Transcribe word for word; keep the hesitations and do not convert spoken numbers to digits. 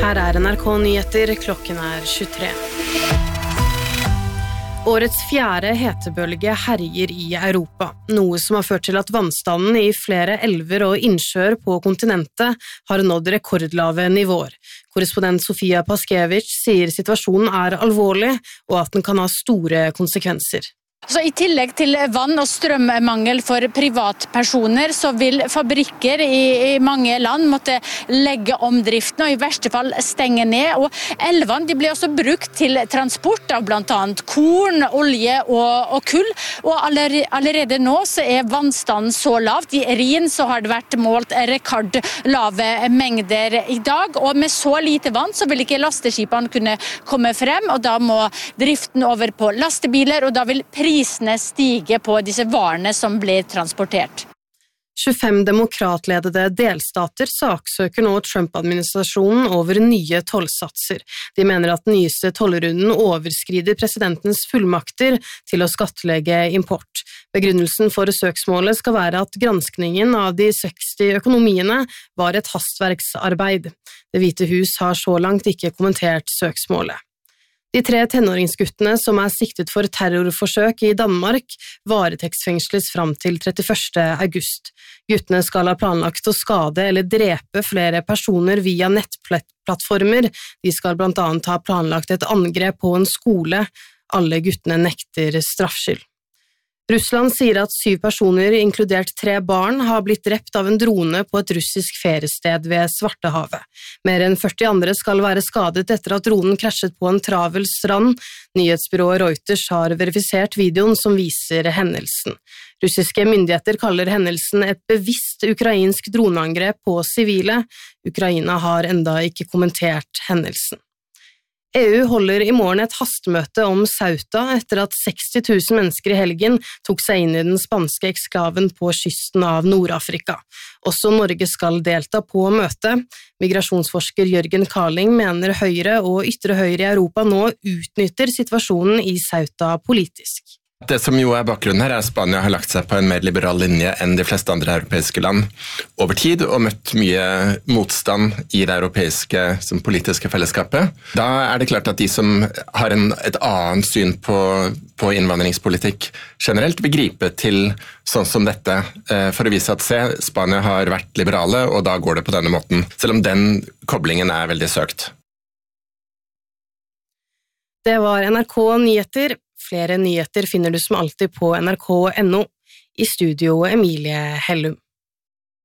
Her er N R K Nyheter, klokken er tjuetre. Årets fjerde hetebølge herjer i Europa, noe som har ført til at vannstanden i flere elver og innsjøer på kontinentet har nådd rekordlave nivåer. Korrespondent Sofia Paskevich sier situasjonen er alvorlig, og at den kan ha store konsekvenser. Så I tillegg til vann- og strømmangel for privatpersoner, så vil fabrikker i, i mange land måtte legge om driften og i verste fall stenge ned. Og elvene de blir også brukt til transport av blant annet korn, olje og, og kull. Og allerede, allerede nå så er vannstanden så lavt. I Rhin så har det vært målt rekordlave mengder i dag. Og med så lite vann så vil ikke lasteskipene kunne komme frem, og da må driften over på lastebiler, og da vil prisene stige på disse varene som blir transportert. tjuefem demokratledede delstater saksøker nå Trump-administrasjonen over nye tollsatser. De mener at den nyeste tollrunden overskrider presidentens fullmakter til å skattlegge import. Begrunnelsen for søksmålet skal være at granskningen av de seksti økonomiene var et hastverksarbeid. Det Hvite hus har så langt ikke kommentert søksmålet. De tre tenåringsguttene som er siktet for terrorforsøk i Danmark varetektsfengsles fram til trettiførste august. Guttene skal ha planlagt å skade eller drepe flere personer via nettplattformer. De skal blant annet ha planlagt et angrep på en skole. Alle guttene nekter straffskyld. Russland sier at syv personer, inkludert tre barn, har blitt drept av en drone på et russisk feriested ved Svartehavet. Mer enn førti andre skal være skadet etter at dronen krasjet på en travel strand. Nyhetsbyrået Reuters har verifisert videoen som viser hendelsen. Russiske myndigheter kaller hendelsen et bevisst ukrainsk droneangrep på sivile. Ukraina har enda ikke kommentert hendelsen. E U holder i morgen et hastmøte om Ceuta etter at seksti tusen mennesker i helgen tok seg inn i den spanske eksklaven på kysten av Nord-Afrika. Også Norge skal delta på møtet. Migrasjonsforsker Jørgen Carling mener Høyre og ytre høyre i Europa nå utnytter situasjonen i Ceuta politisk. Det som jo er bakgrunnen her er at Spania har lagt seg på en mer liberal linje enn de fleste andre europeiske land over tid og møtt mye motstand i det europeiske som politiske fellesskapet. Da er det klart at de som har en, et annet syn på, på innvandringspolitikk generelt vil gripe til sånn som dette for å vise at se, Spania har vært liberale og da går det på denne måten, selv om den koblingen er veldig søkt. Det var N R K Nyheter. Flere nyheter finner du som alltid på N R K punktum no. I studio Emilie Hellum.